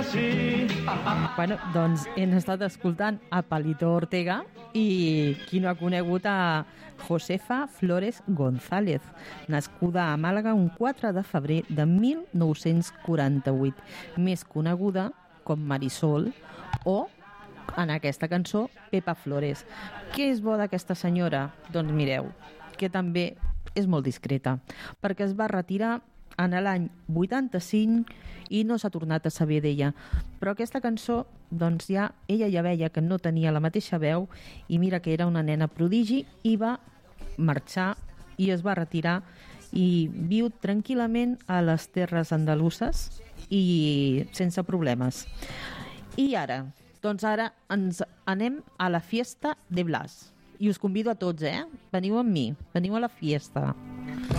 así. Bueno, doncs hem estat escoltant a Palito Ortega i qui no ha conegut a Josefa Flores González, nascuda a Màlaga un 4 de febrer de 1948, més coneguda com Marisol o, en aquesta cançó, Pepa Flores. Què és bo d'aquesta senyora? Doncs mireu, que també és molt discreta, perquè es va retirar en l'any 85 i no s'ha tornat a saber d'ella. Però aquesta cançó, doncs ella ja veia que no tenia la mateixa veu i mira que era una nena prodigi i va marxar i es va retirar i viu tranquil·lament a les terres andaluses i sense problemes. I ara, doncs ara ens anem a la fiesta de Blas. I us convido a tots, veniu amb mi, veniu a la fiesta.